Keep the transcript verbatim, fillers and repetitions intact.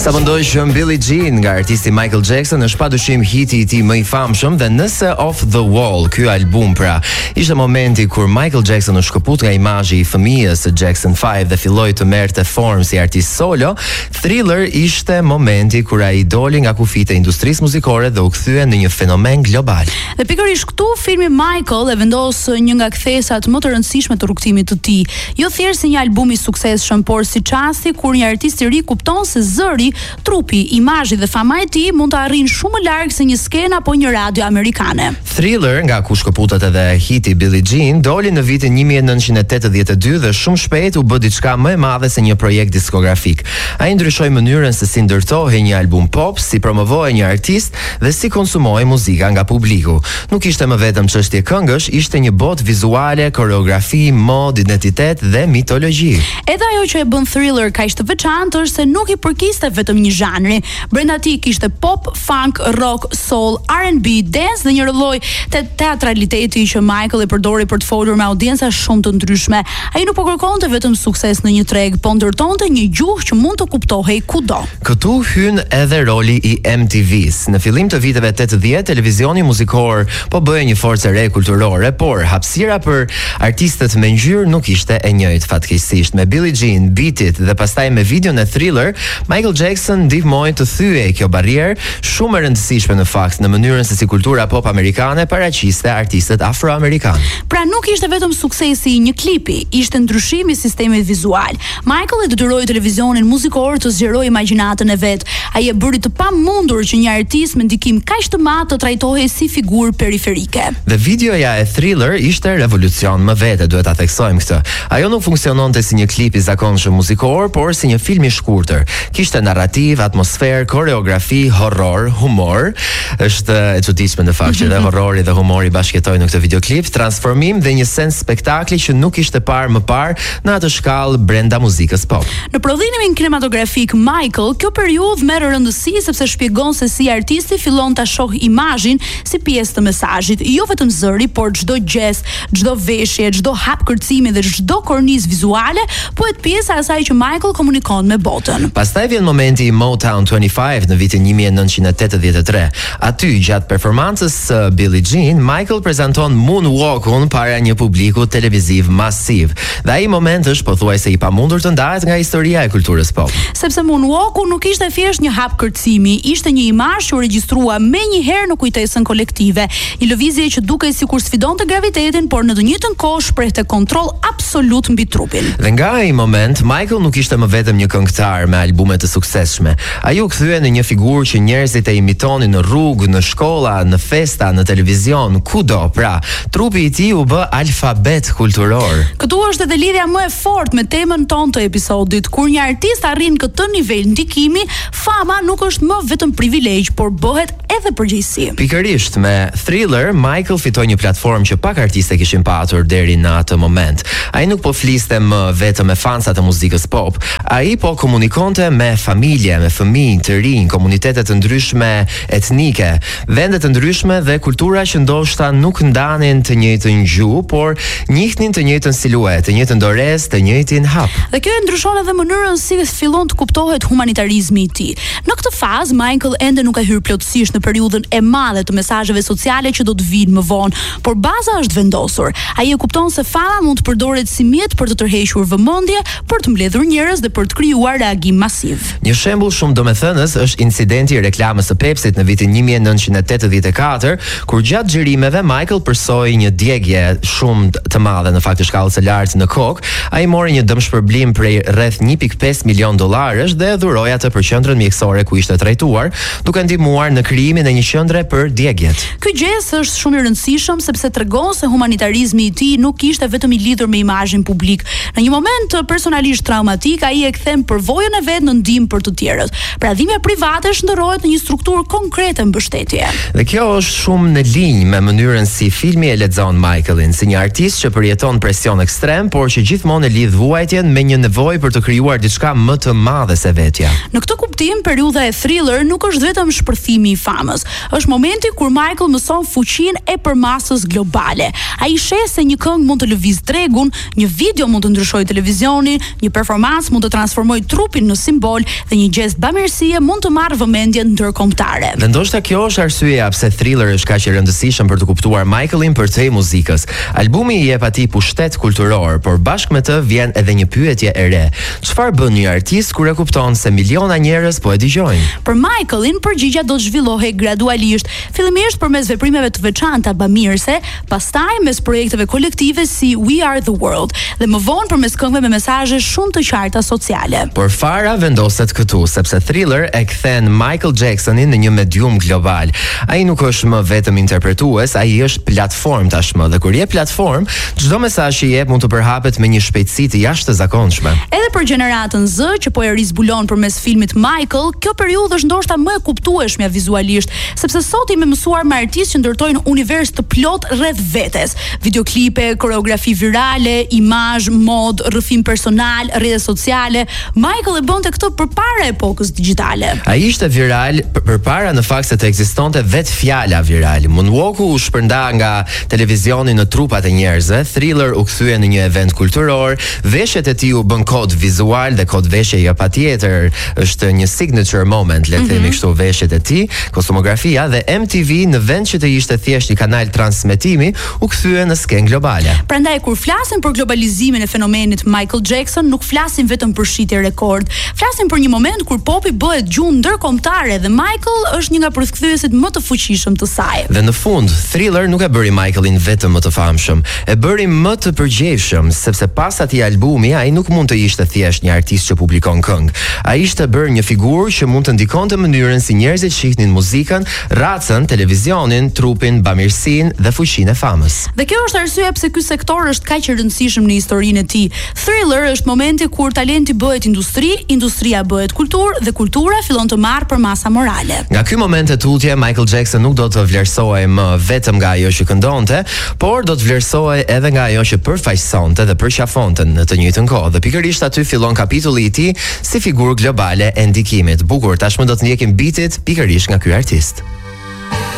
Sa mendoj që Billie Jean nga artisti Michael Jackson është padyshim hiti i tij më i famshëm dhe nëse Off the Wall, ky album pra, ishte momenti kur Michael Jackson u shkëput nga imazhi i fëmijës së Jackson five dhe filloi të merrte formë si artist solo, Thriller ishte momenti kur ai doli nga kufijtë e industrisë muzikore dhe u kthye në një fenomen global. Dhe pikërisht këtu filmi Michael e vendos një nga kthesat më të rëndësishme të rrugtimit të tij. Jo thjesht si një album i suksesshëm, por si çasti kur një artist i ri kupton se zëri, trupi, imazhi dhe fama e tij mund të arrijnë shumë më larg se një skenë apo një radio amerikane. Thriller, nga ku shkëputet edhe hiti Billie Jean, doli në vitin nineteen eighty-two dhe shumë shpejt u bë diçka më e madhe se një projekt diskografik. Ai ndryshoi mënyrën se si ndërtohej një album pop, si promovohej një artist dhe si konsumohej muzika nga publiku. Nuk ishte më vetëm çështje këngësh, ishte një botë vizuale, koreografi, mod, identitet dhe mitologji. Edhe ajo që e bën Thriller kaq të veçantë është se nuk i përkiste vetëm një zhanri. Brenda tij kishte pop, funk, rock, soul, R and B, dance dhe një lloj te teatraliteti që Michael e përdori për të folur me audienca shumë të ndryshme. Ai nuk po kërkonte vetëm sukses në një treg, po ndërtonte një gjuhë që mund të kuptohej kudo. Këtu hyn edhe roli i M T V-s. Në fillim të viteve eighty, televizioni muzikor po bëhej një forcë e re kulturore, por hapësira për artistët me ngjyrë nuk ishte e njëjtë fatkeqësisht. Me Billie Jean, Beat It dhe pastaj me videon e Thriller, Michael Jackson ndihmoi të thyej kjo barrierë shumë e rëndësishme në fakt në mënyrën se si kultura pop amerikane paraqiste artistët afroamerikan. Pra nuk ishte vetëm suksesi i një klipi, ishte ndryshimi i sistemit vizual. Michael e detyroi televizionin muzikor të zgjerojë imagjinatën e vet. Ai e bëri të pamundur që një artist me ndikim kaq të madh të trajtohej si figurë periferike. Dhe videoja e Thriller ishte revolucion më vete, duhet ta theksojmë këtë. Ajo nuk funksiononte si një klip i zakonshëm muzikor, por si një film i shkurtër. Kishte narrativ, atmosferë, koreografi, horror, humor. Është e çuditshme në fakt që dhe horrori dhe humori bashkëtojnë në këtë videoklip, transformim dhe një sens spektakli që nuk ishte parë më parë në atë shkallë brenda muzikës pop. Në prodhimin kinematografik Michael, kjo periudhë merr rëndësi sepse shpjegon se si artisti fillon ta shohë imazhin si pjesë të mesazhit, jo vetëm zëri, por çdo gest, çdo veshje, çdo hap kërcimi dhe çdo kornizë vizuale bëhet pjesë e asaj që Michael komunikon me botën. Pastaj vjen momenti i Motown twenty-five në vitin nineteen eighty-three. Aty, gjatë performancës së Billie Jean, Michael prezanton Moonwalk-un para një publiku televiziv masiv. Dhe ai moment është pothuajse i pamundur të ndahet nga historia e kulturës pop. Sepse Moonwalk-u nuk ishte thjesht një hap kërcimi, ishte një imazh që u regjistrua menjëherë në kujtesën kolektive. Një lëvizje që dukej sikur sfidonte gravitetin, por në të njëjtën kohë shprehte kontroll absolut mbi trupin. Dhe nga ai moment, Michael nuk ishte më vetëm një këngëtar me albume të suksesshme. Ai u kthye në një figurë që njerëzit e imitonin në rrugë, në shkolla, në festa, në televizion, kudo. Pra, trupi i tij u bë alfabet kulturor. Këtu është edhe lidhja më e fortë me temën tonë të episodit. Kur një artist arrin këtë nivel ndikimi, fama nuk është më vetëm privilegj, por bëhet edhe përgjegjësi. Pikërisht, me Thriller, Michael fitoi një platformë që pak artistë kishin patur deri në atë moment. Ai nuk po fliste më vetëm me fansat e muzikës pop, ai po komunikonte me familje, me fëmijë të rinj, komunitete të ndryshme etnike, vende të ndryshme dhe kultura që ndoshta nuk ndanin të njëjtën gjuhë, por njihnin të njëjtën siluetë, të njëjtën dorez, të njëjtin hap. Dhe kjo e ndryshon edhe mënyrën si fillon të kuptohet humanitarizmi i tij. Në këtë fazë Michael ende nuk ka hyrë plotësisht në periudhën e madhe të mesazheve sociale që do të vinë më vonë, por baza është vendosur. Ai e kupton se fama mund të përdoret si mjet për të tërhequr vëmendje, për të mbledhur njerëz dhe për të krijuar reagim masiv. Një shembull shumë domethënës është incidenti i reklamës së Pepsit në vitin nineteen eighty-four, kur gjatë xhirimeve Michael përsoi një djegje shumë të madhe në fakt të shkallës së lartë në kokë. Ai mori një dëmshpërblim prej rreth one point five milion dollarësh dhe dhuroi atë për qendrën mjekësore ku ishte trajtuar, duke ndihmuar në krijimin e një qendre për djegjet. Ky gest është shumë i rëndësishëm sepse tregon se humanitarizmi i tij nuk ishte vetëm i lidhur me imazhin publik. Në një moment personalisht traumatik, ai e kthen përvojën e vet në ndihmë për të tjerët. Pra dhimbja private shndërrohet në një strukturë konkrete mbështetje. Dhe kjo është shumë në linjë me mënyrën si filmi e lexon Michaelin, si një artist që përjeton presion ekstrem, por që gjithmonë e lidh vuajtjen me një nevojë për të krijuar diçka më të madhe se vetja. Në këtë kuptim, periudha e Thriller nuk është vetëm shpërthimi i famës, është momenti kur Michael mëson fuqinë e përmasës globale. Ai sheh se një këngë mund të lëviz tregun, një video mund të ndryshojë televizionin, një performancë mund të transformojë trupin në simbol dhe dhe një gest bamirësie mund të marrë vëmendjen ndërkombëtare. Dhe ndoshta kjo është arsyeja pse Thriller është kaq i rëndësishëm për të kuptuar Michaelin përtej muzikës. Albumi i jep atij pushtet kulturor, por bashkë me të vjen edhe një pyetje e re. Çfarë bën një artist kur e kupton se miliona njerëz po e dëgjojnë? Për Michaelin, përgjigja do të zhvillohej gradualisht, fillimisht përmes veprimeve të veçanta bamirëse, pastaj mes projekteve kolektive si We Are the World, dhe më vonë përmes këngëve me mesazhe shumë të qarta sociale. Por fara vendoset këtu, sepse Thriller e kthen Michael Jacksonin në një medium global. Ai nuk është më vetëm interpretues, ai është platformë tashmë, dhe kur je platformë, çdo mesazh që jep mund të përhapet me një shpejtësi të jashtëzakonshme. Edhe për gjeneratën Z, që po e rizbulon përmes filmit Michael, kjo periudhë është ndoshta më e kuptueshmja vizualisht, sepse sot jemi mësuar me artistë që ndërtojnë univers të plot rreth vetes. Videoklipe, koreografi virale, imazh, mod, rrëfim personal, rrjete sociale. Michael e bënte këtë përpara epokës digjitale. Ai ishte viral përpara në fakt se të ekzistonte vetë fjala viral. Moonwalku u shpërnda nga televizioni në trupat e njerëzve, Thriller u kthye në një event kulturor, veshjet e tij u bën kod vizual dhe kod veshje jo patjetër është një signature moment, le të themi kështu, veshjet e tij, kostumografia, dhe M T V në vend që të ishte thjesht një kanal transmetimi, u kthye në skenë globale. Prandaj kur flasim për globalizimin e fenomenit Michael Jackson, nuk flasim vetëm për shitje rekord, flasim për një moment kur popi bëhet gjuhë ndërkombëtare dhe Michael është një nga përkthyesit më të fuqishëm të saj. Dhe në fund, Thriller nuk e bëri Michaelin vetëm më të famshëm, e bëri më të përgjegjshëm, sepse pas atij albumi ai nuk mund të ishte thjesht një artist që publikon këngë. Ai ishte bërë një figurë që mund të ndikonte mënyrën si njerëzit shihnin muzikën, racën, televizionin, trupin, bamirësinë dhe fuqinë e famës. Dhe kjo është arsyeja pse ky sektor është kaq i rëndësishëm në historinë e tij. Thriller është momenti kur talenti bëhet industri, industria bëhet kulturë dhe kultura fillon të marrë për masa morale. Nga ky moment e tutje, Michael Jackson nuk do të vlerësohej më vetëm nga ajo që këndonte, por do të vlerësohej edhe nga ajo që përfaqësonte dhe përqafonte në të njëjtën kohë. Dhe pikërisht aty fillon kapitulli i tij si figurë globale e ndikimit. Bukur, tashmë do të ndjekim bitit pikërisht nga ky artist.